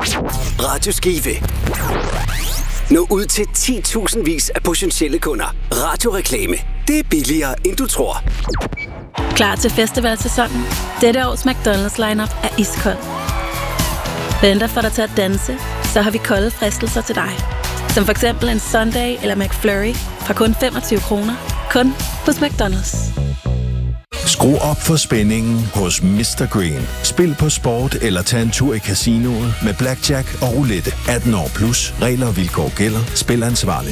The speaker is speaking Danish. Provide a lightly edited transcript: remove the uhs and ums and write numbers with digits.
Radio Skive. Nå ud til 10.000 vis af potentielle kunder. Radioreklame. Det er billigere, end du tror. Klar til festivalsæsonen? Dette års McDonald's lineup er iskold. Venter for dig til at danse, så har vi kolde fristelser til dig. Som for eksempel en Sundae eller McFlurry fra kun 25 kroner. Kun hos McDonald's. Skru op for spændingen hos Mr. Green. Spil på sport eller tag en tur i casinoet med blackjack og roulette. 18 år plus. Regler og vilkår gælder. Spil ansvarligt.